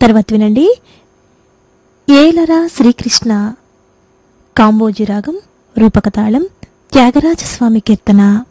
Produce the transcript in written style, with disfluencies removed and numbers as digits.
తర్వాత వినండి ఏలరా శ్రీకృష్ణ కాంబోజీ రాగం రూపకతాళం త్యాగరాజస్వామి కీర్తన.